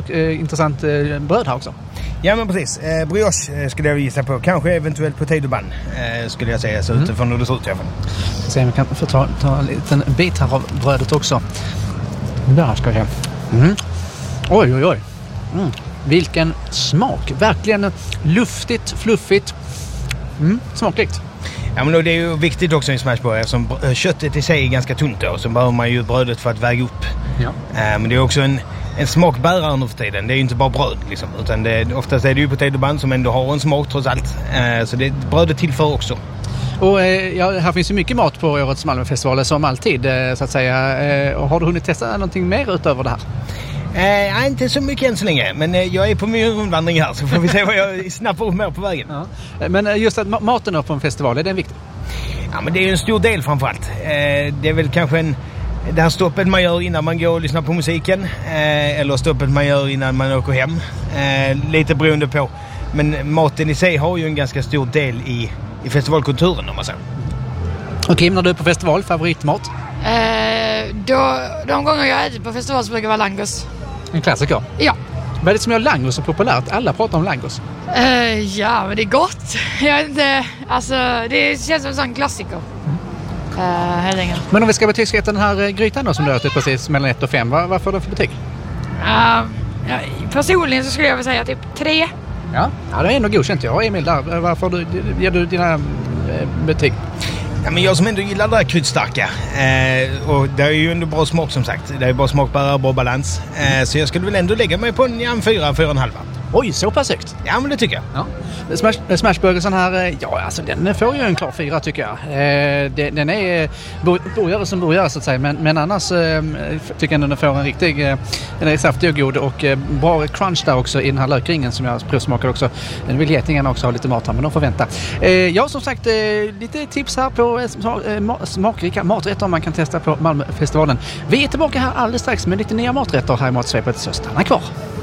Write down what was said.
intressant bröd här också. Ja, men precis. Brioche skulle jag gissa på. Kanske eventuellt potato bun skulle jag säga. Så utifrån hur det ser ut i alla fall. Se om vi kan få ta en liten bit här av brödet också. Där ska jag. Oj. Vilken smak. Verkligen luftigt, fluffigt. Smakligt. Ja, men det är ju viktigt också i smashburgare eftersom köttet i sig är ganska tunt då. Så behöver man ju brödet för att väga upp. Ja. Men det är också en smakbärare nu för tiden. Det är ju inte bara bröd liksom, utan oftast är det ju potato bun som ändå har en smak trots allt. Så brödet tillför också. Och här finns ju mycket mat på årets Malmöfestival som alltid så att säga. Har du hunnit testa någonting mer utöver det här? Inte så mycket än så länge, men jag är på min rundvandring här så får vi se vad jag snappar upp mer på vägen. Ja. Men just att maten på en festival, är den viktig? Ja, men det är ju en stor del framförallt. Det är väl kanske det här stoppet man gör innan man går och lyssnar på musiken eller stoppet man gör innan man åker hem. Lite beroende på. Men maten i sig har ju en ganska stor del i festivalkulturen om man säger. Och Kim, när du är på festival, favoritmat? De gånger jag äter på festival så brukar det vara langos. En klassiker? Ja. Vad är det som gör langos så populärt? Alla pratar om langos. Ja, men det är gott. Jag vet inte, alltså det känns som en sån klassiker. Helt enkelt. Men om vi ska betygsätta den här grytan då som du ätit precis mellan 1 och 5, vad får du för betyg? Personligen så skulle jag vilja säga typ 3. Ja, det är ändå godkänt. Jag Emil där. Varför ger du dina betyg? Ja, men jag som ändå gillar det där kryddstarka och det är ju ändå bra smak som sagt. Det är bra smakbärare, bra balans. Så jag skulle väl ändå lägga mig på en 4,5. Oj, så pass högt. Ja, men det tycker jag. Ja. Smashburgersen här, ja alltså den får ju en klar 4 tycker jag. Den är burgare som burgare så att säga, men annars tycker jag den får en riktig, den är saftig och god och bra crunch där också i den här lökringen som jag provsmakar också. Den vill getingarna också ha lite mat här, men de får vänta. Ja, som sagt, lite tips här på smakrika maträtter man kan testa på Malmöfestivalen. Vi är tillbaka här alldeles strax med lite nya maträtter här i Matsvepet, så stanna kvar.